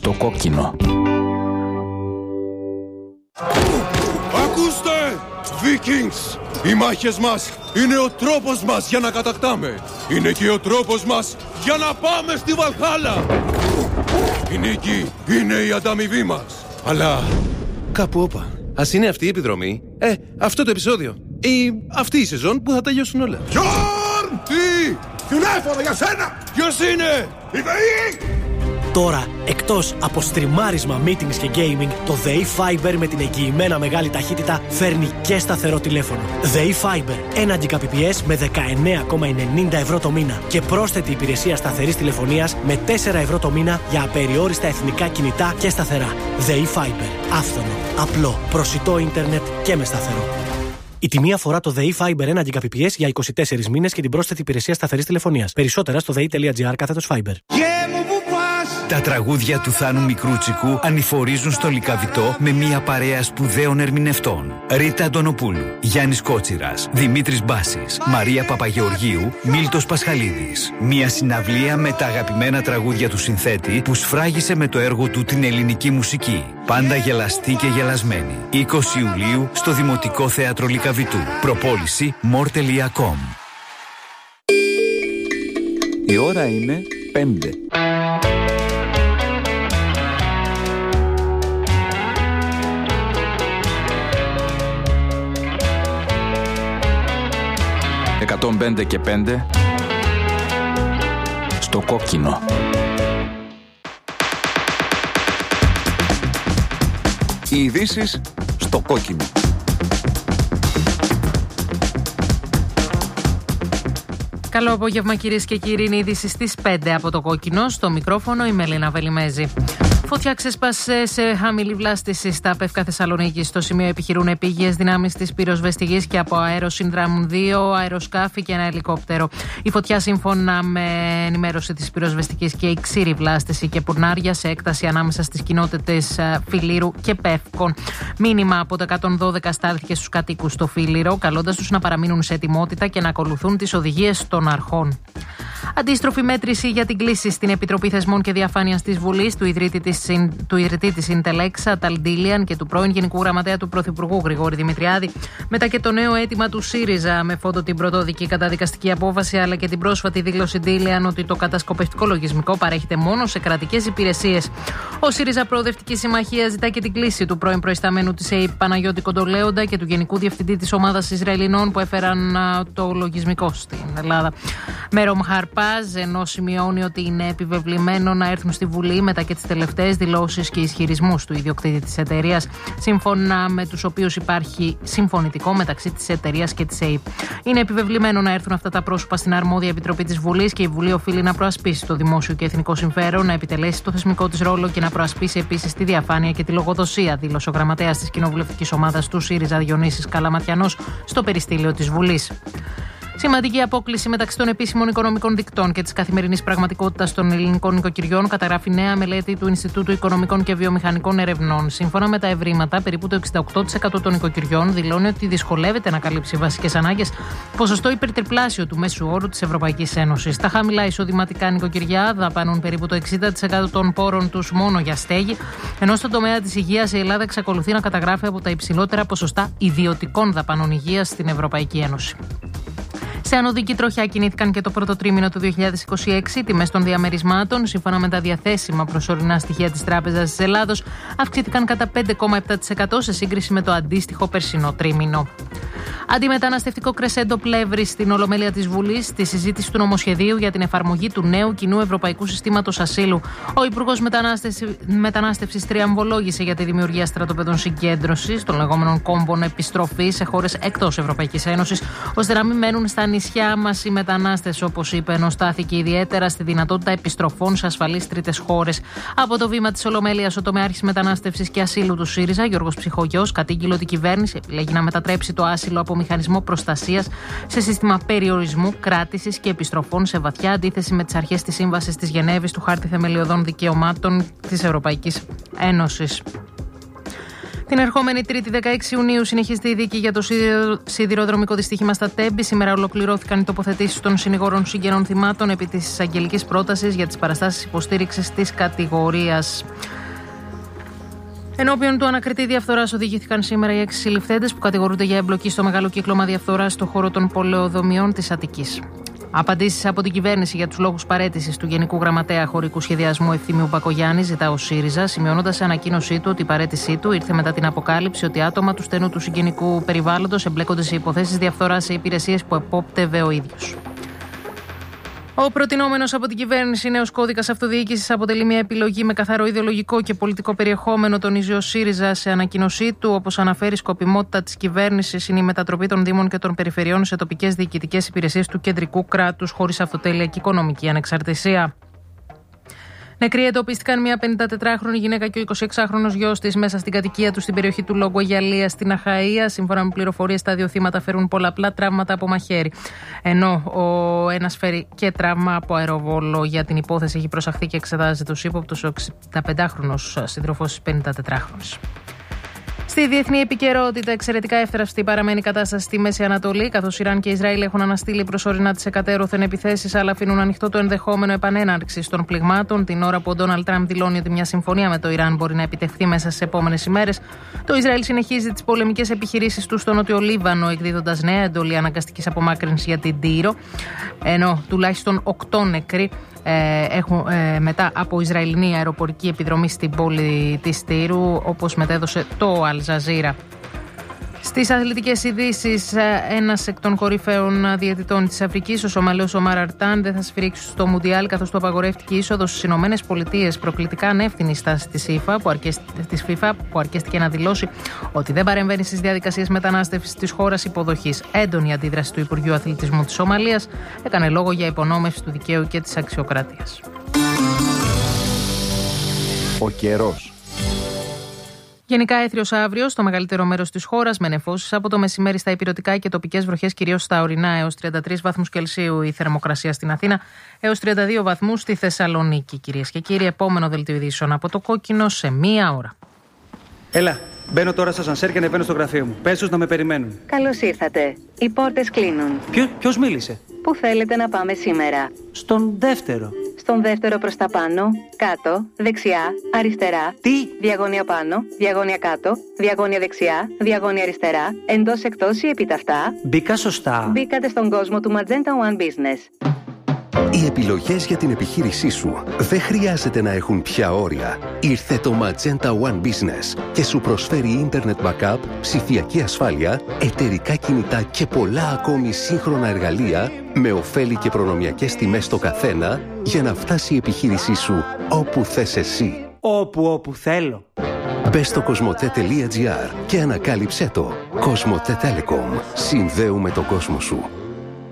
στο κόκκινο. Ακούστε! Vikings! Οι μάχες μας είναι ο τρόπος μας για να κατακτάμε. Είναι και ο τρόπος μας για να πάμε στη Βαλχάλα. Η νίκη είναι η ανταμοιβή μας. Αλλά κάπου όπα. Ας είναι αυτή η επιδρομή, αυτό το επεισόδιο ή αυτή η σεζόν που θα τελειώσουν όλα. Γιόρν! Τι! Τηλέφωνο για σένα! Ποιος είναι? Η ΔΕΗ! Τώρα, εκτός από στριμάρισμα, meetings και gaming, το ΔΕΗ Fiber με την εγγυημένα μεγάλη ταχύτητα φέρνει και σταθερό τηλέφωνο. ΔΕΗ Fiber, 1 Gbps με 19,90 ευρώ το μήνα και πρόσθετη υπηρεσία σταθερής τηλεφωνίας με 4 ευρώ το μήνα για απεριόριστα εθνικά κινητά και σταθερά. ΔΕΗ Fiber, άφθονο, απλό, προσιτό ίντερνετ και με σταθερό. Η τιμή αφορά το ΔΕΗ Fiber 1 Gbps για 24 μήνες και την πρόσθετη υπηρεσία σταθερής τηλεφωνίας. Περισσότερα στο dei.gr/Fiber. Τα τραγούδια του Θάνου Μικρούτσικου ανηφορίζουν στο Λυκαβητό με μια παρέα σπουδαίων ερμηνευτών. Ρίτα Αντωνοπούλου, Γιάννης Κότσιρας, Δημήτρης Μπάσης, Μαρία Παπαγεωργίου, Μίλτος Πασχαλίδης. Μια συναυλία με τα αγαπημένα τραγούδια του συνθέτη που σφράγισε με το έργο του την ελληνική μουσική. Πάντα γελαστή και γελασμένη. 20 Ιουλίου στο Δημοτικό Θέατρο Λυκαβητού. Προπόληση more.com. Η ώρα είναι 5. «105 και 5» στο κόκκινο. Οι ειδήσεις στο κόκκινο. Καλό απόγευμα κυρίες και κύριοι, είναι η είδηση στις 5 από το κόκκινο. Στο μικρόφωνο η Μελίνα Βελιμέζη. Φωτιά ξέσπασε σε χαμηλή βλάστηση στα Πεύκα Θεσσαλονίκη. Στο σημείο επιχειρούν επίγειες δυνάμεις της πυροσβεστικής και από αέρο συνδράμουν 2 αεροσκάφη και ένα ελικόπτερο. Η φωτιά, σύμφωνα με ενημέρωση της πυροσβεστικής, και η ξύρη βλάστηση και πουρνάρια σε έκταση ανάμεσα στις κοινότητες Φιλήρου και Πεύκων. Μήνυμα από το 112 στάλθηκε στους κατοίκους στο Φίληρο, καλώντας τους να παραμείνουν σε ετοιμότητα και να ακολουθούν τις οδηγίες των αρχών. Αντίστροφη μέτρηση για την κλίση στην Επιτροπή Θεσμών και Διαφάνειας της Βουλής του ιδρυτή της Ιντελέξα, Ταλντίλιαν, και του πρώην Γενικού Γραμματέα του Πρωθυπουργού Γρηγόρη Δημητριάδη, μετά και το νέο αίτημα του ΣΥΡΙΖΑ με φόντο την πρωτόδικη καταδικαστική απόφαση, αλλά και την πρόσφατη δήλωση Ντίλιαν ότι το κατασκοπευτικό λογισμικό παρέχεται μόνο σε κρατικές υπηρεσίες. Ο ΣΥΡΙΖΑ Προοδευτική Συμμαχία ζητά και την κλίση του πρώην προϊσταμένου της ΕΕΠ Παναγιώτη Κοντολέοντα και του Γενικού Διευθυντή της Ομάδας Ισραηλινών που έφεραν το λογισμικό στην Ελλάδα. Μέρομ Χαρπάζ, ενώ σημειώνει ότι είναι επιβεβλημένο να έρθουν στη Βουλή μετά και τις τελευταίες δηλώσεις και ισχυρισμούς του ιδιοκτήτη της εταιρείας, σύμφωνα με τους οποίους υπάρχει συμφωνητικό μεταξύ της εταιρείας και της ΕΕΠ. Είναι επιβεβλημένο να έρθουν αυτά τα πρόσωπα στην αρμόδια επιτροπή της Βουλής και η Βουλή οφείλει να προασπίσει το δημόσιο και εθνικό συμφέρον, να επιτελέσει το θεσμικό της ρόλο και να προασπίσει επίσης τη διαφάνεια και τη λογοδοσία, δήλωσε ο γραμματέας της κοινοβουλευτικής ομάδας του ΣΥΡΙΖΑ Διονύσης Καλαματιανός στο περιστήλιο της Βουλής. Σημαντική απόκλιση μεταξύ των επίσημων οικονομικών δικτών και της καθημερινής πραγματικότητας των ελληνικών νοικοκυριών καταγράφει νέα μελέτη του Ινστιτούτου Οικονομικών και Βιομηχανικών Ερευνών. Σύμφωνα με τα ευρήματα, περίπου το 68% των νοικοκυριών δηλώνει ότι δυσκολεύεται να καλύψει βασικές ανάγκες, ποσοστό υπερτριπλάσιο του μέσου όρου της Ευρωπαϊκής Ένωσης. Τα χαμηλά εισοδηματικά νοικοκυριά δαπανούν περίπου το 60% των πόρων τους μόνο για στέγη, ενώ στον τομέα της υγείας η Ελλάδα εξακολουθεί να καταγράφει από τα υψηλότερα ποσοστά ιδιωτικών δαπανών υγείας στην Ευρωπαϊκή Ένωση. Σε ανωδική τροχιά κινήθηκαν και το πρώτο τρίμηνο του 2026. Τιμές των διαμερισμάτων, σύμφωνα με τα διαθέσιμα προσωρινά στοιχεία της Τράπεζας της Ελλάδος, αυξήθηκαν κατά 5,7% σε σύγκριση με το αντίστοιχο περσινό τρίμηνο. Αντιμεταναστευτικό κρεσέντο πλεύρη στην Ολομέλεια της Βουλής στη συζήτηση του νομοσχεδίου για την εφαρμογή του νέου κοινού ευρωπαϊκού συστήματος ασύλου. Ο Υπουργός Μετανάστευσης τριαμβολόγησε για τη δημιουργία στρατοπέδων συγκέντρωσης, των λεγόμενων κόμβων επιστροφής σε χώρες εκτός Ευρωπαϊκής Ένωσης, ώστε να μην μένουν στα νησιά μας οι μετανάστες, όπως είπε, ενώ στάθηκε ιδιαίτερα στη δυνατότητα επιστροφών σε ασφαλείς τρίτες χώρες. Από το βήμα της Ολομέλειας, ο τομεάρχης μετανάστευσης και ασύλου του ΣΥΡΙΖΑ, Γιώργος Ψυχογιός, κατήγγειλε ότι η κυβέρνηση επιλέγει να μετατρέψει το άσυλο από μηχανισμό προστασίας σε σύστημα περιορισμού, κράτησης και επιστροφών, σε βαθιά αντίθεση με τις αρχές της Σύμβασης της Γενέβης, του Χάρτη Θεμελιωδών Δικαιωμάτων της Ευρωπαϊκής Ένωσης. Την ερχόμενη Τρίτη, 16 Ιουνίου, συνεχίζεται η δίκη για το σιδηροδρομικό δυστύχημα στα Τέμπη. Σήμερα ολοκληρώθηκαν οι τοποθετήσεις των συνηγόρων συγγενών θυμάτων επί της εισαγγελικής πρότασης για τις παραστάσεις υποστήριξης της κατηγορίας. Ενώπιον του ανακριτή διαφθοράς οδηγήθηκαν σήμερα οι 6 συλληφθέντες που κατηγορούνται για εμπλοκή στο μεγάλο κύκλωμα διαφθοράς στο χώρο των πολεοδομιών της Αττικής. Απαντήσεις από την κυβέρνηση για τους λόγους παραίτησης του Γενικού Γραμματέα Χωρικού Σχεδιασμού Ευθύμιου Μπακογιάννη ζητά ο ΣΥΡΙΖΑ, σημειώνοντας σε ανακοίνωσή του ότι η παραίτησή του ήρθε μετά την αποκάλυψη ότι άτομα του στενού του συγγενικού περιβάλλοντος εμπλέκονται σε υποθέσεις διαφθοράς σε υπηρεσίες που επόπτευε ο ίδιος. Ο προτινόμενος από την κυβέρνηση νέος κώδικας αυτοδιοίκησης αποτελεί μια επιλογή με καθαρό ιδεολογικό και πολιτικό περιεχόμενο, τονίζει ο ΣΥΡΙΖΑ σε ανακοίνωσή του. Όπως αναφέρει, σκοπιμότητα της κυβέρνησης είναι η μετατροπή των Δήμων και των Περιφερειών σε τοπικές διοικητικές υπηρεσίες του κεντρικού κράτους, χωρίς αυτοτέλεια και οικονομική ανεξαρτησία. Νεκροί εντοπίστηκαν μια 54χρονη γυναίκα και ο 26χρονος γιος της μέσα στην κατοικία του στην περιοχή του Λόγκου Αγιαλίας στην Αχαΐα. Σύμφωνα με πληροφορίες, τα δύο θύματα φέρουν πολλαπλά τραύματα από μαχαίρι. Ενώ ο ένας φέρει και τραύμα από αεροβόλο. Για την υπόθεση έχει προσαχθεί και εξετάζεται τους ύποπτους ο 65χρονος σύντροφος της 54χρονης. Στη διεθνή επικαιρότητα, εξαιρετικά εύθραυστη παραμένει η κατάσταση στη Μέση Ανατολή, καθώς Ιράν και Ισραήλ έχουν αναστείλει προσωρινά τις εκατέρωθεν επιθέσεις, αλλά αφήνουν ανοιχτό το ενδεχόμενο επανέναρξης των πληγμάτων. Την ώρα που ο Ντόναλντ Τραμπ δηλώνει ότι μια συμφωνία με το Ιράν μπορεί να επιτευχθεί μέσα στις επόμενες ημέρες, το Ισραήλ συνεχίζει τις πολεμικές επιχειρήσεις του στο Νότιο Λίβανο, εκδίδοντας νέα εντολή αναγκαστικής απομάκρυνσης για την Τύρο, ενώ τουλάχιστον 8 νεκροί μετά από Ισραηλινή αεροπορική επιδρομή στην πόλη της Τύρου, όπως μετέδωσε το Αλ Τζαζίρα. Στις αθλητικές ειδήσεις, ένας εκ των κορυφαίων διαιτητών της Αφρικής, ο Σομαλός Ομάρ Αρτάν, δεν θα σφυρίξει στο Μουντιάλ, καθώς του απαγορεύτηκε η είσοδος στις ΗΠΑ, προκλητικά ανεύθυνη στάση της FIFA, που αρκέστηκε να δηλώσει ότι δεν παρεμβαίνει στις διαδικασίες μετανάστευσης της χώρας υποδοχής. Έντονη αντίδραση του Υπουργείου Αθλητισμού της Σομαλίας έκανε λόγο για υπονόμευση του δικαίου και της αξιοκρατίας. Ο καιρός. Γενικά έθριος αύριο στο μεγαλύτερο μέρος της χώρας, με νεφώσεις από το μεσημέρι στα ηπειρωτικά και τοπικές βροχές, κυρίως στα ορεινά, έως 33 βαθμούς Κελσίου η θερμοκρασία στην Αθήνα, έως 32 βαθμούς στη Θεσσαλονίκη. Κυρίες και κύριοι, επόμενο δελτίο ειδήσεων από το Κόκκινο σε 1 ώρα. Έλα, μπαίνω τώρα στο ασανσέρ και ανεβαίνω στο γραφείο μου. Πες τους να με περιμένουν. Καλώς ήρθατε. Οι πόρτες κλείνουν. Ποιος μίλησε? Πού θέλετε να πάμε σήμερα? Στον δεύτερο. Στον δεύτερο προς τα πάνω, κάτω, δεξιά, αριστερά. Τι? Διαγώνια πάνω, διαγώνια κάτω, διαγώνια δεξιά, διαγώνια αριστερά, εντός εκτός ή επιταυτά. Μπήκα σωστά. Μπήκατε στον κόσμο του Magenta One Business. Οι επιλογές για την επιχείρησή σου δεν χρειάζεται να έχουν πια όρια. Ήρθε το Magenta One Business και σου προσφέρει Internet Backup, ψηφιακή ασφάλεια, εταιρικά κινητά και πολλά ακόμη σύγχρονα εργαλεία με ωφέλη και προνομιακές τιμές στο καθένα για να φτάσει η επιχείρησή σου όπου θες εσύ. Όπου θέλω. Μπες στο cosmote.gr και ανακάλυψέ το. Cosmote Telecom. Συνδέουμε τον κόσμο σου.